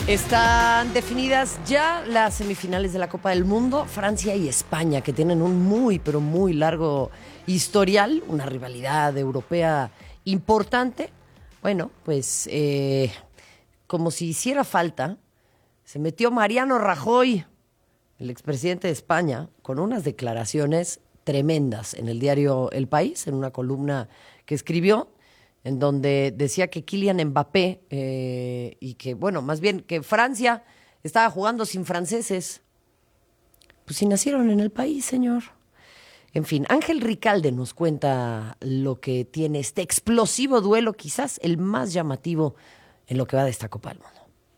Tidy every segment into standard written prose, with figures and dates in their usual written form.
Están definidas ya las semifinales de la Copa del Mundo, Francia y España, que tienen un muy, pero muy largo historial, una rivalidad europea importante. Bueno, pues como si hiciera falta, se metió Mariano Rajoy, el expresidente de España, con unas declaraciones tremendas en el diario El País, en una columna que escribió, en donde decía que Kylian Mbappé y que, bueno, más bien que Francia estaba jugando sin franceses. Pues si nacieron en el país, señor. En fin, Ángel Ricalde nos cuenta lo que tiene este explosivo duelo, quizás el más llamativo en lo que va de esta Copa del Mundo.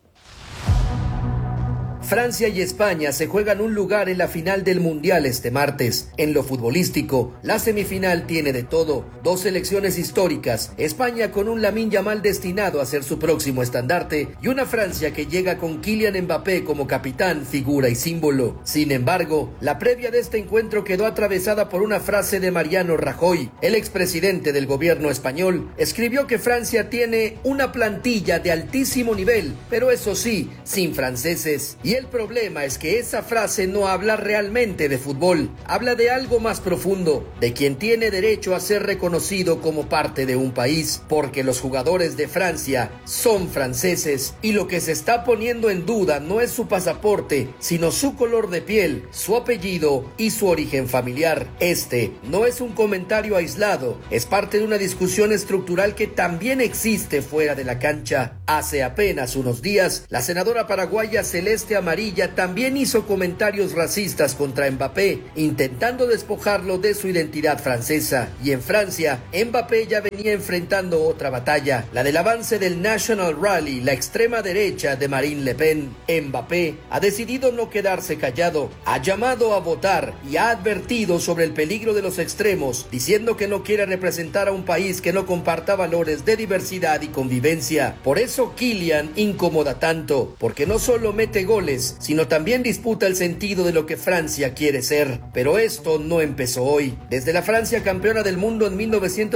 Francia y España se juegan un lugar en la final del Mundial este martes. En lo futbolístico, la semifinal tiene de todo. Dos selecciones históricas, España con un Lamine Yamal destinado a ser su próximo estandarte y una Francia que llega con Kylian Mbappé como capitán, figura y símbolo. Sin embargo, la previa de este encuentro quedó atravesada por una frase de Mariano Rajoy. El expresidente del gobierno español escribió que Francia tiene una plantilla de altísimo nivel, pero eso sí, sin franceses. Y el problema es que esa frase no habla realmente de fútbol, habla de algo más profundo, de quien tiene derecho a ser reconocido como parte de un país, porque los jugadores de Francia son franceses y lo que se está poniendo en duda no es su pasaporte, sino su color de piel, su apellido y su origen familiar. Este no es un comentario aislado, es parte de una discusión estructural que también existe fuera de la cancha. Hace apenas unos días, la senadora paraguaya Celeste Amarilla también hizo comentarios racistas contra Mbappé, intentando despojarlo de su identidad francesa. Y en Francia, Mbappé ya venía enfrentando otra batalla, la del avance del National Rally, la extrema derecha de Marine Le Pen. Mbappé ha decidido no quedarse callado, ha llamado a votar y ha advertido sobre el peligro de los extremos, diciendo que no quiere representar a un país que no comparta valores de diversidad y convivencia. Por eso Kylian incomoda tanto, porque no solo mete goles, sino también disputa el sentido de lo que Francia quiere ser. Pero esto no empezó hoy. Desde la Francia campeona del mundo en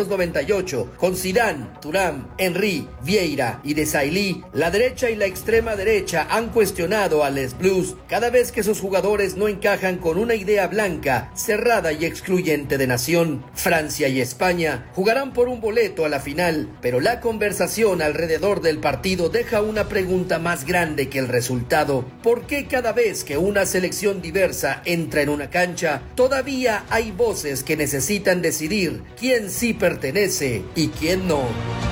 1998, con Zidane, Thuram, Henry, Vieira y Desailly, la derecha y la extrema derecha han cuestionado a Les Blues cada vez que sus jugadores no encajan con una idea blanca, cerrada y excluyente de nación. Francia y España jugarán por un boleto a la final, pero la conversación alrededor del partido deja una pregunta más grande que el resultado. ¿Por qué cada vez que una selección diversa entra en una cancha, todavía hay voces que necesitan decidir quién sí pertenece y quién no?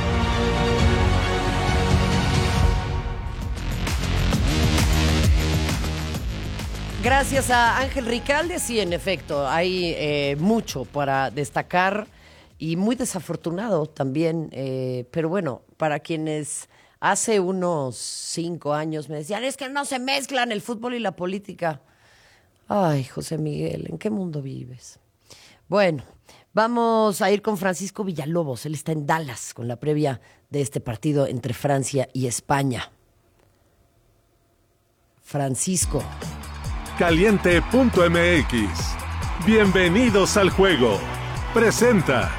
Gracias a Ángel Ricalde, sí, en efecto, hay mucho para destacar y muy desafortunado también, pero bueno, para quienes hace unos 5 años me decían, es que no se mezclan el fútbol y la política. Ay, José Miguel, ¿en qué mundo vives? Bueno, vamos a ir con Francisco Villalobos, él está en Dallas con la previa de este partido entre Francia y España. Francisco. Caliente.mx. Bienvenidos al juego. Presenta.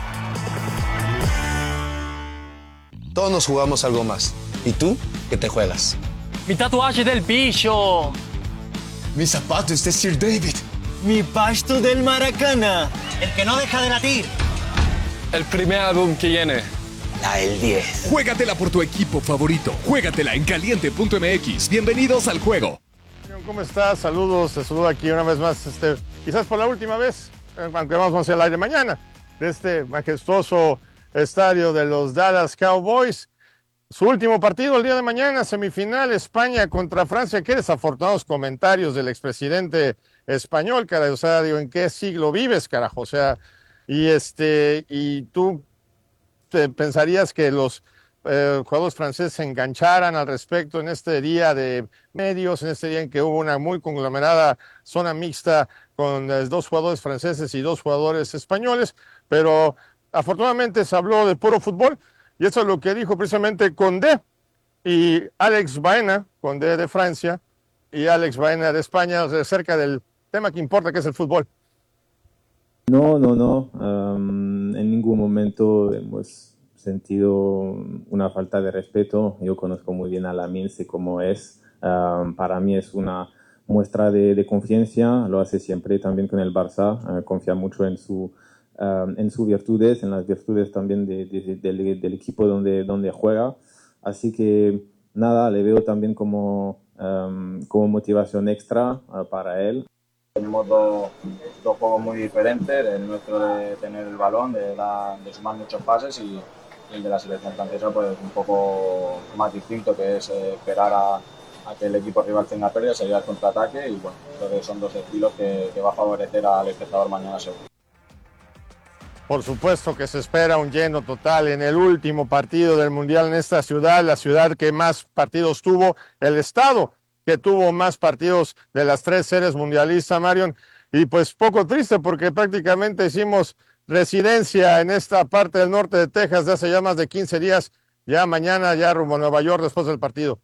Todos nos jugamos algo más. ¿Y tú qué te juegas? Mi tatuaje del bicho. Mis zapatos de Sir David. Mi pasto del Maracana. El que no deja de latir. El primer álbum que viene. La del 10. Juégatela por tu equipo favorito. Juégatela en Caliente.mx. Bienvenidos al juego. ¿Cómo estás? Saludos, te saludo aquí una vez más, quizás por la última vez, aunque vamos a hacer el aire mañana, de este majestuoso estadio de los Dallas Cowboys. Su último partido el día de mañana, semifinal, España contra Francia. Qué desafortunados comentarios del expresidente español, cara. O sea, digo, ¿en qué siglo vives, carajo? O sea, y tú te pensarías que los jugadores franceses se engancharan al respecto en este día de medios, en este día en que hubo una muy conglomerada zona mixta con 2 jugadores franceses y 2 jugadores españoles, pero afortunadamente se habló de puro fútbol, y eso es lo que dijo precisamente Condé y Alex Baena, Condé de Francia y Alex Baena de España, acerca del tema que importa, que es el fútbol. No. En ningún momento hemos sentido una falta de respeto. Yo conozco muy bien a Lamine, sé cómo es. Para mí es una muestra de confianza, lo hace siempre también con el Barça, confía mucho en sus virtudes, en las virtudes también del equipo donde juega. Así que nada, le veo también como motivación extra para él. Tenemos dos juegos muy diferentes, el nuestro de tener el balón, de sumar muchos pases y el de la selección francesa pues un poco más distinto, que es esperar a que el equipo rival tenga pérdida, salir al contraataque y bueno, creo que son dos estilos que va a favorecer al espectador mañana seguro. Por supuesto que se espera un lleno total en el último partido del Mundial en esta ciudad, la ciudad que más partidos tuvo, el estado que tuvo más partidos de las 3 series mundialistas, Marion, y pues poco triste porque prácticamente hicimos residencia en esta parte del norte de Texas de hace ya más de 15 días, ya mañana ya rumbo a Nueva York después del partido.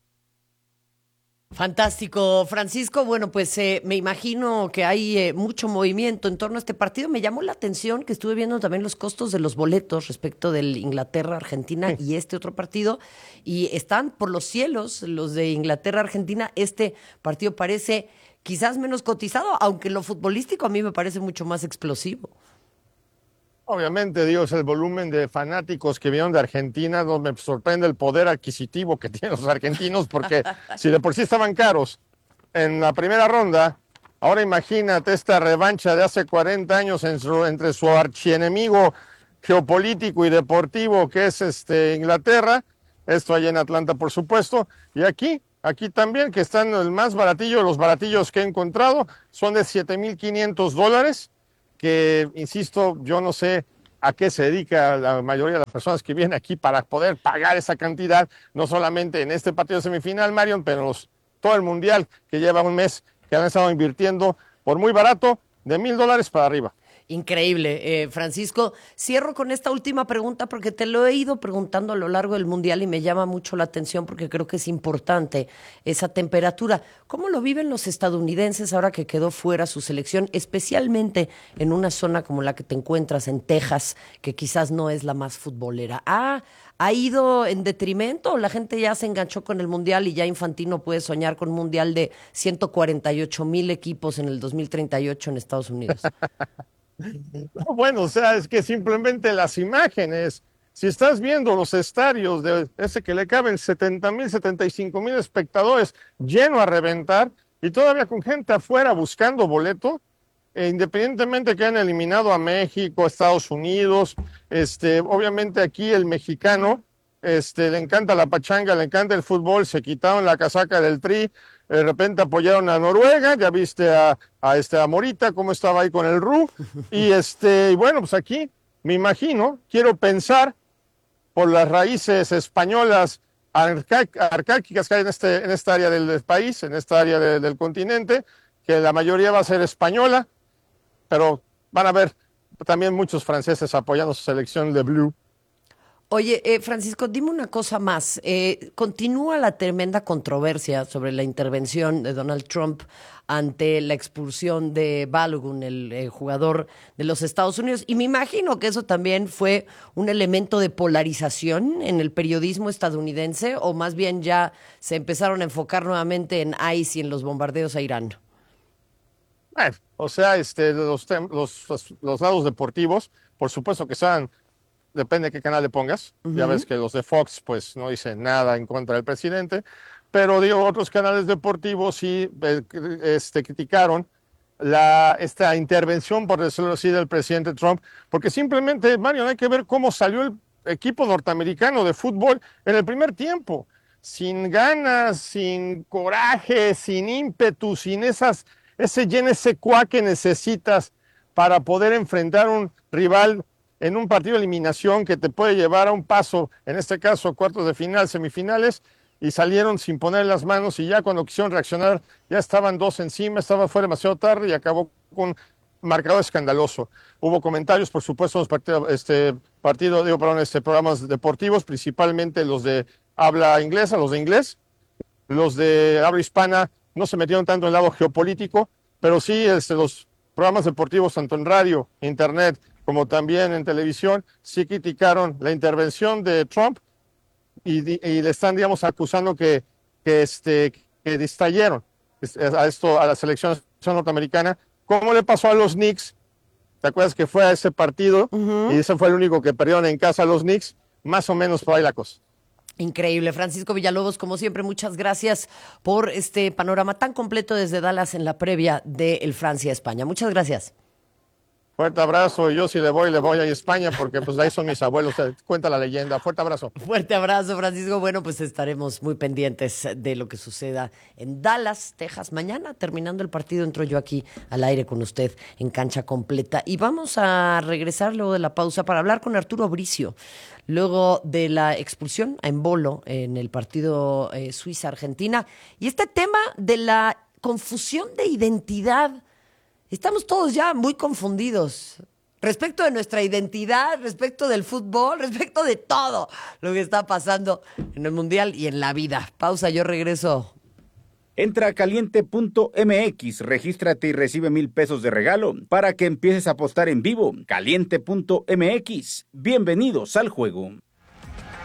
Fantástico, Francisco. Bueno, pues me imagino que hay mucho movimiento en torno a este partido. Me llamó la atención que estuve viendo también los costos de los boletos respecto del Inglaterra-Argentina y este otro partido, y están por los cielos los de Inglaterra-Argentina. Este partido parece quizás menos cotizado, aunque lo futbolístico a mí me parece mucho más explosivo. Obviamente, Dios, el volumen de fanáticos que vinieron de Argentina, no me sorprende el poder adquisitivo que tienen los argentinos, porque si de por sí estaban caros en la primera ronda, ahora imagínate esta revancha de hace 40 años entre su archienemigo geopolítico y deportivo que es Inglaterra, esto allá en Atlanta por supuesto, y aquí también que están el más baratillo, los baratillos que he encontrado son de $7,500, que, insisto, yo no sé a qué se dedica la mayoría de las personas que vienen aquí para poder pagar esa cantidad, no solamente en este partido de semifinal, Marion, pero todo el Mundial que lleva un mes que han estado invirtiendo por muy barato, de $1,000 para arriba. Increíble, Francisco. Cierro con esta última pregunta porque te lo he ido preguntando a lo largo del Mundial y me llama mucho la atención porque creo que es importante esa temperatura. ¿Cómo lo viven los estadounidenses ahora que quedó fuera su selección, especialmente en una zona como la que te encuentras en Texas, que quizás no es la más futbolera? ¿Ha ido en detrimento o la gente ya se enganchó con el Mundial y ya Infantino puede soñar con un Mundial de 148,000 equipos en el 2038 en Estados Unidos? Bueno, o sea, es que simplemente las imágenes, si estás viendo los estadios de ese que le caben 70,000, 75,000 espectadores lleno a reventar y todavía con gente afuera buscando boleto, independientemente que han eliminado a México, Estados Unidos, obviamente aquí el mexicano, le encanta la pachanga, le encanta el fútbol, se quitaron la casaca del Tri, de repente apoyaron a Noruega, ya viste a Morita cómo estaba ahí con el RU, y bueno, pues aquí me imagino, quiero pensar por las raíces españolas arcáicas que hay en esta área del país, en esta área del continente, que la mayoría va a ser española, pero van a haber también muchos franceses apoyando su selección de Blue. Oye, Francisco, dime una cosa más. Continúa la tremenda controversia sobre la intervención de Donald Trump ante la expulsión de Balogun, el jugador de los Estados Unidos. Y me imagino que eso también fue un elemento de polarización en el periodismo estadounidense, o más bien ya se empezaron a enfocar nuevamente en ICE y en los bombardeos a Irán. Bueno, o sea, los lados deportivos, por supuesto que sean, depende de qué canal le pongas. Uh-huh. Ya ves que los de Fox pues no dicen nada en contra del presidente, pero digo, otros canales deportivos sí criticaron esta intervención, por decirlo así, del presidente Trump, porque simplemente, Mario, hay que ver cómo salió el equipo norteamericano de fútbol en el primer tiempo, sin ganas, sin coraje, sin ímpetu, sin ese je ne sais quoi que necesitas para poder enfrentar a un rival en un partido de eliminación que te puede llevar a un paso, en este caso cuartos de final, semifinales, y salieron sin poner las manos, y ya cuando quisieron reaccionar ya estaban 2 encima, fue demasiado tarde y acabó con un marcador escandaloso. Hubo comentarios, por supuesto, en los programas deportivos, principalmente los de habla inglesa, los de inglés. Los de habla hispana no se metieron tanto en el lado geopolítico, pero sí los programas deportivos, tanto en radio, internet, como también en televisión, sí criticaron la intervención de Trump y le están, digamos, acusando que distrayeron a la selección norteamericana, como le pasó a los Knicks. ¿Te acuerdas que fue a ese partido? Y ese fue el único que perdieron en casa los Knicks. Más o menos por ahí la cosa. Increíble. Francisco Villalobos, como siempre, muchas gracias por este panorama tan completo desde Dallas en la previa del Francia-España. Muchas gracias. Fuerte abrazo. Yo si le voy a España porque pues ahí son mis abuelos. Cuenta la leyenda. Fuerte abrazo. Fuerte abrazo, Francisco. Bueno, pues estaremos muy pendientes de lo que suceda en Dallas, Texas. Mañana, terminando el partido, entro yo aquí al aire con usted en Cancha Completa. Y vamos a regresar luego de la pausa para hablar con Arturo Bricio. Luego de la expulsión a Embolo en el partido Suiza-Argentina. Y este tema de la confusión de identidad. Estamos todos ya muy confundidos respecto de nuestra identidad, respecto del fútbol, respecto de todo lo que está pasando en el Mundial y en la vida. Pausa, yo regreso. Entra a caliente.mx, regístrate y recibe 1,000 pesos de regalo para que empieces a apostar en vivo. Caliente.mx. Bienvenidos al juego.